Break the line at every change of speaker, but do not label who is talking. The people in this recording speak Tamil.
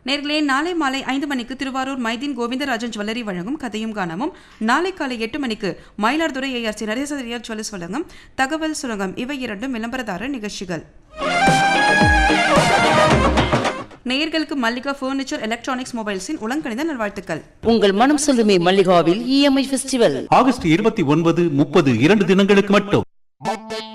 நேர்களே, நாளை மாலை 5 மணிக்கு திருவாரூர் மைதீன் கோவிந்தராஜன் ஜுவல்லரி வழங்கும் கதையும் காணமும், நாளை காலை 8 மணிக்கு மயிலாடுதுறை ARC நரேசரியா ஜுவல்லர்ஸ் வழங்கும் தகவல் சுரங்கம். இவை இரண்டும் விளம்பரதார நிகழ்ச்சிகள். நேயர்களுக்கு மல்லிகா பர்னிச்சர் எலக்ட்ரானிக்ஸ் மொபைல்ஸின் உலங்கணிந்த நல்வாழ்த்துக்கள்.
உங்கள் மனம் சொல்லுமே மல்லிகாவில் EMI ஃபெஸ்டிவல்
ஆகஸ்ட் 29, 30 2 தினங்களுக்கு மட்டும்.